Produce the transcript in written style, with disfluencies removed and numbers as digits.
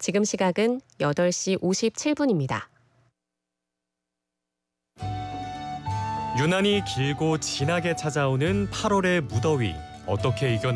지금 시각은 8시 57분입니다. 유난히 길고 진하게 찾아오는 8월의 무더위. 어떻게 이겨내